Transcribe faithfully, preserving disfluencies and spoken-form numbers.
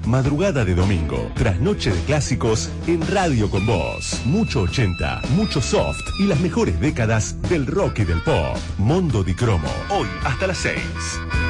Madrugada de domingo, trasnoche de clásicos en Radio con Vos. Mucho ochenta, mucho soft y las mejores décadas del rock y del pop. Mondo di Cromo, hoy hasta las seis.